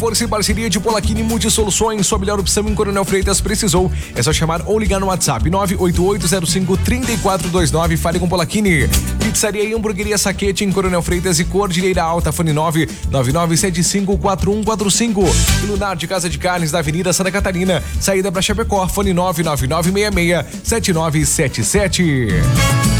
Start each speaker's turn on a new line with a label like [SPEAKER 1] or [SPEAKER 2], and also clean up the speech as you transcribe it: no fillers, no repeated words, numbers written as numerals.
[SPEAKER 1] Força e parceria de Polaquini Multisoluções, sua melhor opção em Coronel Freitas. Precisou? É só chamar ou ligar no WhatsApp 98805-3429. Fale com Polaquini. Pizzaria e Hamburgueria Saquete em Coronel Freitas e Cordilheira Alta. Fone 999754145. E Lunar de Casa de Carnes da Avenida Santa Catarina. Saída para Chapecó. Fone 99966-7977.